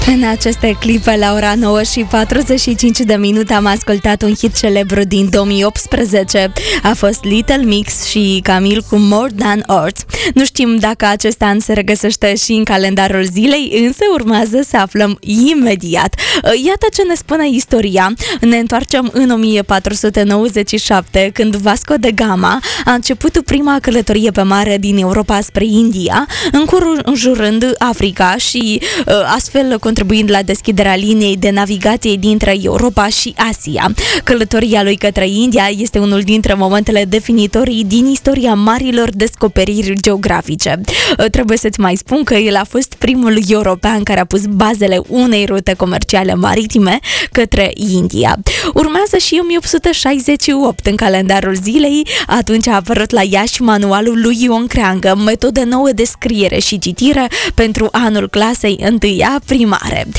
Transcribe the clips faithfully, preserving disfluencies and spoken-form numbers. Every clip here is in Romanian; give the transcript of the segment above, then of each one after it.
În aceste clipe, la ora nouă și patruzeci și cinci de minute, am ascultat un hit celebru din două mii optsprezece. A fost Little Mix și Camil cu More Than Art. Nu știm dacă acest an se regăsește și în calendarul zilei, însă urmează să aflăm imediat. Iată ce ne spune istoria. Ne întoarcem în o mie patru sute nouăzeci și șapte, când Vasco de Gama a început prima călătorie pe mare din Europa spre India, înconjurând Africa și astfel contribuind la deschiderea liniei de navigație dintre Europa și Asia. Călătoria lui către India este unul dintre momentele definitorii din istoria marilor descoperiri geografice. Trebuie să-ți mai spun că el a fost primul european care a pus bazele unei rute comerciale maritime către India. Urmează și o mie opt sute șaizeci și opt în calendarul zilei. Atunci a apărut la Iași manualul lui Ion Creangă, metodă nouă de scriere și citire pentru anul clasei întâia primare.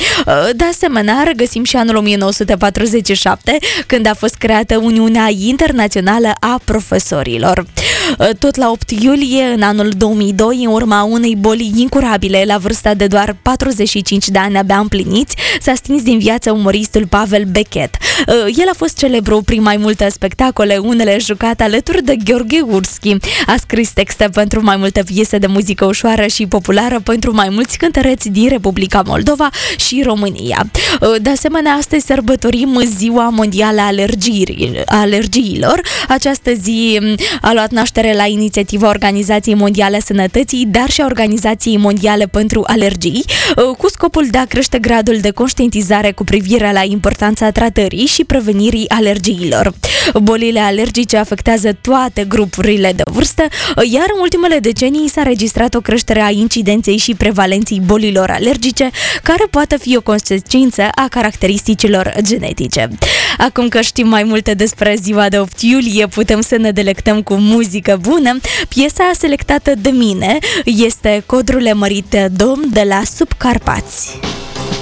De asemenea, regăsim și anul o mie nouă sute patruzeci și șapte, când a fost creată Uniunea Internațională a Profesorilor. Tot la opt iulie, în anul două mii doi, în urma unei boli incurabile, la vârsta de doar patruzeci și cinci de ani abia împliniți, s-a stins din viață umoristul Pavel Beckett. El a fost celebru prin mai multe spectacole, unele jucate alături de Gheorghe Gurski. A scris texte pentru mai multe piese de muzică ușoară și populară pentru mai mulți cântăreți din Republica Moldova și România. De asemenea, astăzi sărbătorim Ziua Mondială a Alergiilor. Această zi a luat naștere la inițiativa Organizației Mondiale a Sănătății, dar și a Organizației Mondiale pentru Alergii, cu scopul de a crește gradul de conștientizare cu privire la importanța tratării și prevenirii alergiilor. Bolile alergice afectează toate grupurile de vârstă, iar în ultimele decenii s-a registrat o creștere a incidenței și prevalenței bolilor alergice, care poate fi o consecință a caracteristicilor genetice. Acum că știm mai multe despre ziua de opt iulie, putem să ne delectăm cu muzică bună. Piesa selectată de mine este Codrule mărite domn de la Subcarpați.